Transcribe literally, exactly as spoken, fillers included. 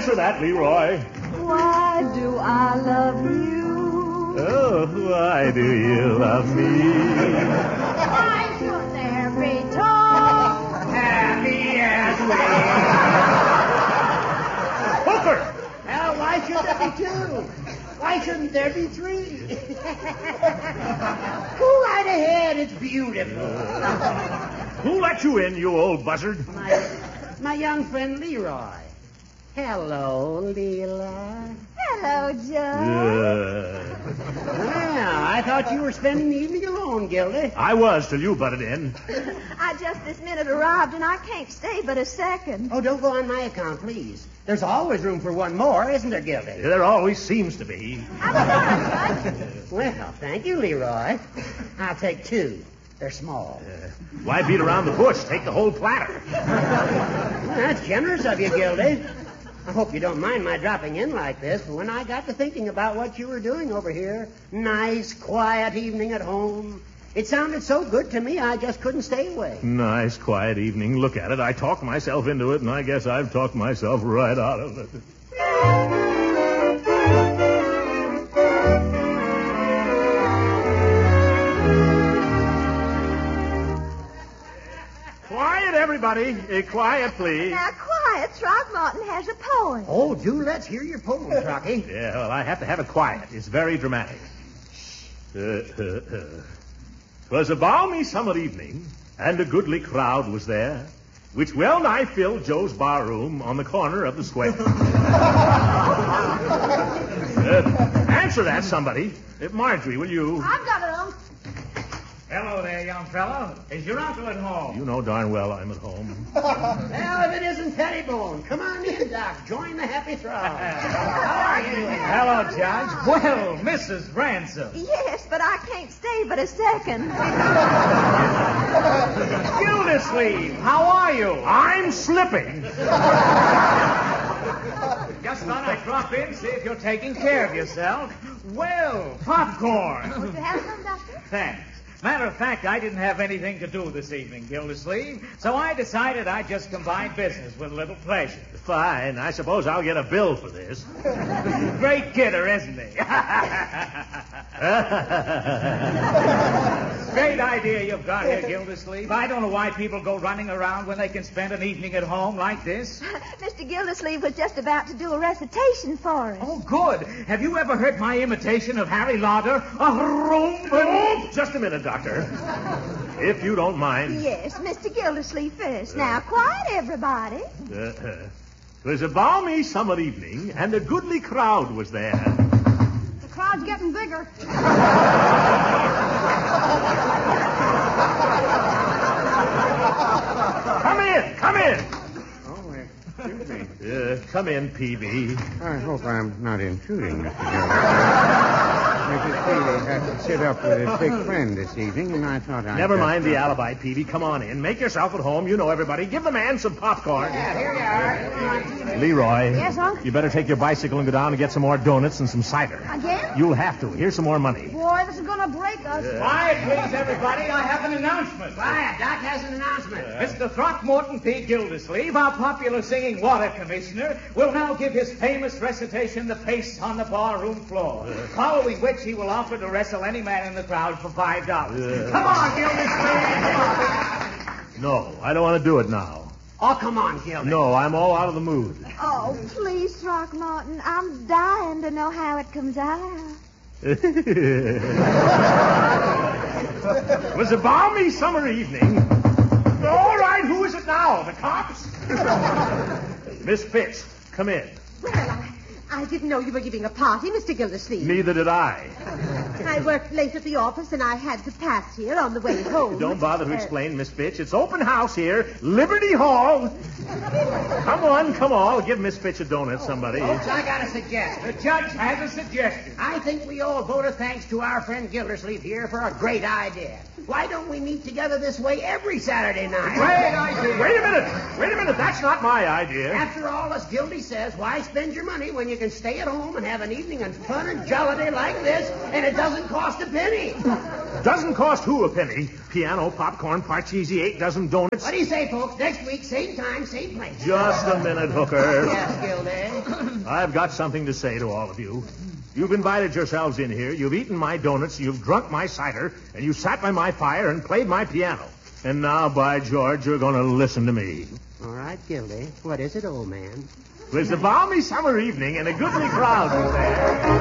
Answer that, Leroy. Why do I love you? Oh, why do you love me? Why should there be two happy as we? Hooker! Well, why should there be two? Why shouldn't there be three? Go right ahead. It's beautiful. Who let you in, you old buzzard? My, my young friend Leroy. Hello, Leela. Hello, Joe. Uh, Well, I thought you were spending the evening alone, Gildy. I was till you butted in. I just this minute arrived, and I can't stay but a second. Oh, don't go on my account, please. There's always room for one more, isn't there, Gildy? There always seems to be. I'm sorry, bud. Well, thank you, Leroy. I'll take two. They're small. Uh, why beat around the bush? Take the whole platter. Well, that's generous of you, Gildy. I hope you don't mind my dropping in like this, but when I got to thinking about what you were doing over here, nice, quiet evening at home, it sounded so good to me I just couldn't stay away. Nice, quiet evening. Look at it. I talked myself into it, and I guess I've talked myself right out of it. Quiet, everybody. Uh, quiet, please. Now, quiet. Throckmorton has a poem. Oh, do let's hear your poem, Rocky. Yeah, well, I have to have it quiet. It's very dramatic. Uh, uh, uh. 'Twas a balmy summer evening, and a goodly crowd was there, which well nigh filled Joe's barroom on the corner of the square. uh, answer that, somebody. Uh, Marjorie, will you? I've got it on. Hello there, young fellow. Is your uncle at home? You know darn well I'm at home. Well, if it isn't Pettibone, come on in, Doc. Join the happy throng. How are you? Hello, Judge. Well, Missus Ransom. Yes, but I can't stay but a second. Gildersleeve, how are you? I'm slipping. Just thought I'd drop in, see if you're taking care of yourself. Well, popcorn. Would you have some, Doctor? Thanks. Matter of fact, I didn't have anything to do this evening, Gildersleeve, so I decided I'd just combine business with a little pleasure. Fine. I suppose I'll get a bill for this. Great kidder, isn't he? Great idea you've got here, Gildersleeve. I don't know why people go running around when they can spend an evening at home like this. Mister Gildersleeve was just about to do a recitation for us. Oh, good. Have you ever heard my imitation of Harry Lauder? A Roman? Oh, just a minute, Doctor. If you don't mind. Yes, Mister Gildersleeve first. Now, quiet, everybody. Uh, uh, 'twas a balmy summer evening, and a goodly crowd was there. The crowd's getting bigger. Come in, come in. Oh, excuse me. Uh, come in, P B. I hope I'm not intruding, Mister Gildersleeve. Missus Peavy had to sit up with his sick friend this evening, and I thought I'd... Never just- mind the alibi, P B. Come on in. Make yourself at home. You know everybody. Give the man some popcorn. Yeah, here you are. Leroy. Yes, Uncle? You better take your bicycle and go down and get some more donuts and some cider. Again? You'll have to. Here's some more money. Boy, this is going to break us. Quiet, please, everybody. I have an announcement. Quiet, Doc has an announcement. Mister Throckmorton P. Gildersleeve, our popular singing water commissioner, will now give his famous recitation, The Pace on the Barroom Floor, following which he will offer to wrestle any man in the crowd for five dollars. Yeah. Come on, Gildersleeve, come on. No, I don't want to do it now. Oh, come on, Gildy. No, I'm all out of the mood. Oh, please, Throckmorton. I'm dying to know how it comes out. It was a balmy summer evening. All right, who is it now? The cops? Miss Fitz, come in. Well, I, I didn't know you were giving a party, Mister Gildersleeve. Neither did I. I worked late at the office, and I had to pass here on the way home. Don't bother to Uh, explain, Miss Fitch. It's open house here. Liberty Hall. Come on, come on. Give Miss Fitch a donut, somebody. Folks, I got a suggestion. The judge has a suggestion. I think we owe a vote of thanks to our friend Gildersleeve here for a great idea. Why don't we meet together this way every Saturday night? Great idea. Wait a minute. Wait a minute. That's not my idea. After all, as Gildy says, why spend your money when you can stay at home and have an evening of fun and jollity like this, and it doesn't cost a penny? Doesn't cost who a penny. Piano, popcorn, parcheesi, eight dozen donuts. What do you say, folks? Next week, same time, same place. Just a minute, Hooker. Yes, Gildy. I've got something to say to all of you. You've invited yourselves in here, you've eaten my donuts, you've drunk my cider, and you sat by my fire and played my piano. And now, by George, you're going to listen to me. All right, Gildy. What is it, old man? It was a balmy summer evening, and a goodly crowd was there.